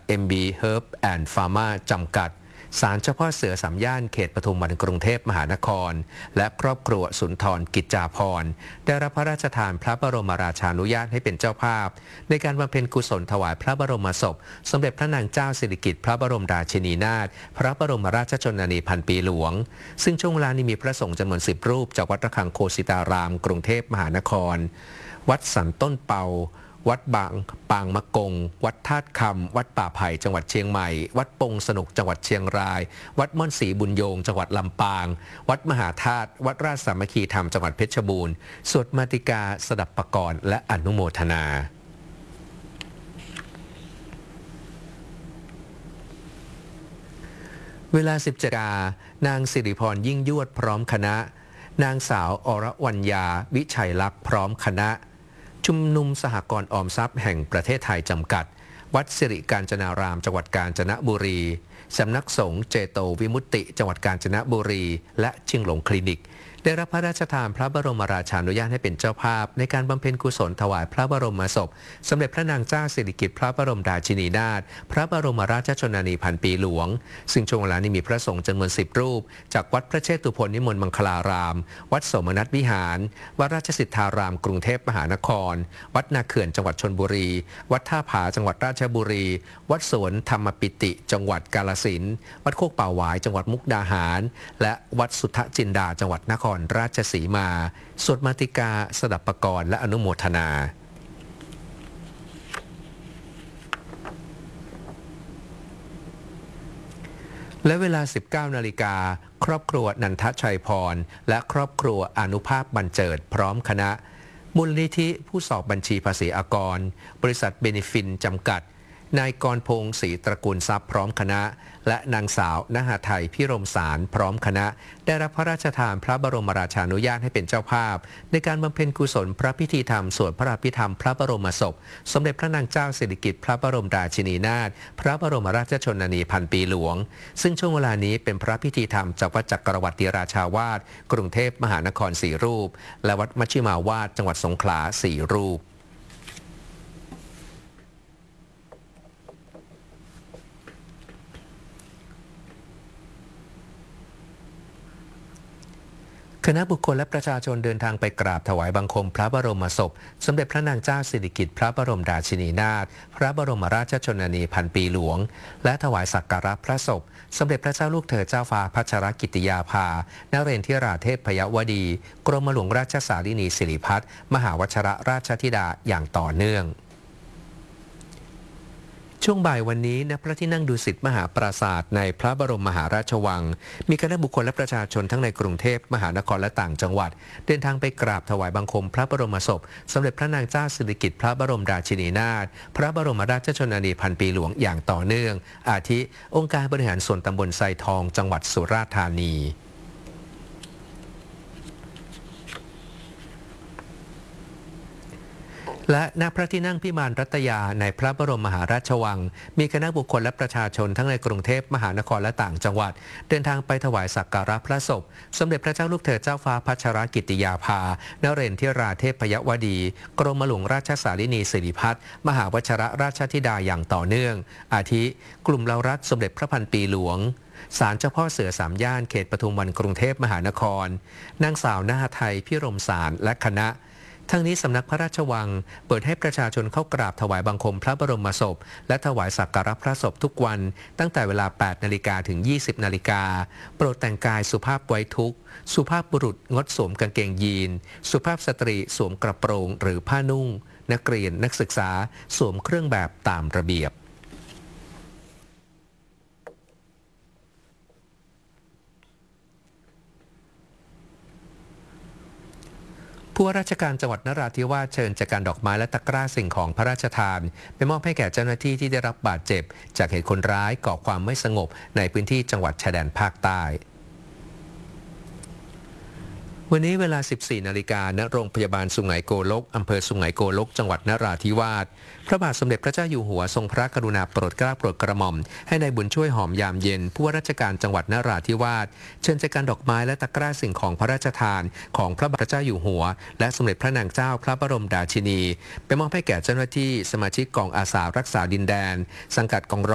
MB Herb and Pharma จำกัดศาลเจ้าพ่อเสือสามย่านเขตปทุมวันกรุงเทพมหานครและครอบครัวสุนทรกิจจาภรณ์ได้รับพระราชทานพระบรมราชานุญาตให้เป็นเจ้าภาพในการบำเพ็ญกุศลถวายพระบรมศพสมเด็จพระนางเจ้าสิริกิติ์พระบรมราชินีนาถพระบรมราชชนนีพันปีหลวงซึ่งช่วงเวลานี้มีพระสงฆ์จำนวน10 รูปจากวัดระฆังโคสิตารามกรุงเทพมหานครวัดสันต้นเปาวัดปางมะกงวัดธาตุคำวัดป่าไผ่จังหวัดเชียงใหม่วัดปงสนุกจังหวัดเชียงรายวัดม่อนศรีบุญโยงจังหวัดลำปางวัดมหาธาตุวัดราชสามัคคีธรรมจังหวัดเพชรบูรณ์สวดมาติกาสดับปกรณ์และอนุโมทนาเวลา 17 นางสิริพรยิ่งยวดพร้อมคณะนางสาวอรวรรณยาวิชัยลักษณ์พร้อมคณะชุมนุมสหกรณ์ออมทรัพย์แห่งประเทศไทยจำกัดวัดสิริกาญจนารามจังหวัดกาญจนบุรีสำนักสงฆ์เจโตวิมุตติจังหวัดกาญจนบุรีและเชียงหลงคลินิกได้รับพระราชทานพระบรมราชานุญาตให้เป็นเจ้าภาพในการบำเพ็ญกุศลถวายพระบรมศพสมเด็จพระนางเจ้าสิริกิติ์พระบรมราชินีนาถพระบรมราชชนนีพันปีหลวงซึ่งช่วงเวลานี้มีพระสงฆ์จำนวน10 รูปจากวัดพระเชตุพนนิมนต์มังคลารามวัดโสมนัสวิหารวัดราชสิทธารามกรุงเทพมหานครวัดนาเขื่อนจังหวัดชลบุรีวัดท่าผาจังหวัดราชบุรีวัดสวนธรรมปิติจังหวัดกาฬสินธุ์วัดโคกป่าหวายจังหวัดมุกดาหารและวัดสุทธจินดาจังหวัดนครราชสีมาสวดมาติกาสดับปกรณ์และอนุโมทนาและเวลา 19 นาฬิกาครอบครัวนันทชัยพรและครอบครัวอนุภาพบรรเจิดพร้อมคณะมูลนิธิผู้สอบบัญชีภาษีอากรบริษัทเบนิฟินจำกัดนายกรพงศ์ศรีตระกูลทรัพย์พร้อมคณะและนางสาวนหไทยพิรมสารพร้อมคณะได้รับพระราชทานพระบรมราชานุญาตให้เป็นเจ้าภาพในการบำเพ็ญกุศลพระพิธีธรรมสวดพระอภิธรรมพระบรมศพสมเด็จพระนางเจ้าสิริกิติ์พระบรมราชินีนาถพระบรมราชชนนีพันปีหลวงซึ่งช่วงเวลานี้เป็นพระพิธีธรรมจากวัดจักรวรรดิราชาวาสกรุงเทพมหานคร4 รูปและวัดมัชชิมาวาสจังหวัดสงขลา4 รูปคณะบุคคลและประชาชนเดินทางไปกราบถวายบังคมพระบรมศพสมเด็จพระนางเจ้าสิริกิติ์พระบรมราชินีนาถพระบรมราชชนนีพันปีหลวงและถวายสักการะพระศพสมเด็จพระเจ้าลูกเธอเจ้าฟ้าพัชรกิติยาภานเรนทิราเทพพยวดีกรมหลวงราชสารินีสิริพัฒน์มหาวชิรราชธิดาอย่างต่อเนื่องช่วงบ่ายวันนี้ณพระที่นั่งดุสิตมหาปราสาทในพระบรมมหาราชวังมีคณะบุคคลและประชาชนทั้งในกรุงเทพมหานครและต่างจังหวัดเดินทางไปกราบถวายบังคมพระบรมศพสมเด็จพระนางเจ้าสิริกิติ์พระบรมราชินีนาถพระบรมราชชนนีพันปีหลวงอย่างต่อเนื่องอาทิองค์การบริหารส่วนตำบลไซทองจังหวัดสุราษฎร์ธานีและณพระที่นั่งพิมานรัตยาในพระบรมมหาราชวังมีคณะบุคคลและประชาชนทั้งในกรุงเทพมหานครและต่างจังหวัดเดินทางไปถวายสักการะพระศพสมเด็จพระเจ้าลูกเธอเจ้าฟ้าพัชรกิติยาภานเรนทิราเทพพยวดีกรมหลวงราชสารินีสิริพัฒน์มหาวชิรราชธิดาอย่างต่อเนื่องอาทิกลุ่มเรารักสมเด็จพระพันปีหลวงศาลเจ้าพ่อเสือ3 ย่านเขตปทุมวันกรุงเทพมหานครนางสาวนหไทยพิรมสารและคณะทั้งนี้สำนักพระราชวังเปิดให้ประชาชนเข้ากราบถวายบังคมพระบรมศพและถวายสักการะพระศพทุกวันตั้งแต่เวลา 8 นาฬิกาถึง 20 นาฬิกาโปรดแต่งกายสุภาพไว้ทุกข์สุภาพบุรุษงดสวมกางเกงยีนสุภาพสตรีสวมกระโปรงหรือผ้านุ่งนักเรียนนักศึกษาสวมเครื่องแบบตามระเบียบผู้ว่าราชการจังหวัดนราธิวาสเชิญจัดการดอกไม้และตะกร้าสิ่งของพระราชทานไปมอบให้แก่เจ้าหน้าที่ที่ได้รับบาดเจ็บจากเหตุคนร้ายก่อความไม่สงบในพื้นที่จังหวัดชายแดนภาคใต้ วันนี้เวลา 14 นาฬิกา ณ โรงพยาบาลสุไหงโกลก อำเภอสุไหงโกลก จังหวัดนราธิวาส พระบาทสมเด็จพระเจ้าอยู่หัวทรงพระกรุณาโปรดเกล้าโปรดกระหม่อมให้นายบุญช่วยหอมยามเย็นผู้ว่าราชการจังหวัดนราธิวาสเชิญจัดการดอกไม้และตะกร้าสิ่งของพระราชทานของพระบาทเจ้าอยู่หัวและสมเด็จพระนางเจ้าพระบรมราชินีไปมอบให้แก่เจ้าหน้าที่สมาชิกกองอาสารักษาดินแดนสังกัดกองร้อย